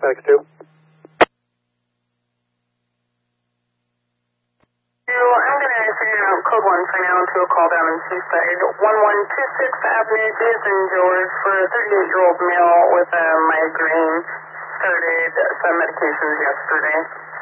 X2. I'm going to figure out code 1 for now to a call down in Seaside. 1126 Avenue, G as in George, for a 38-year-old male with a migraine. Started some medications yesterday.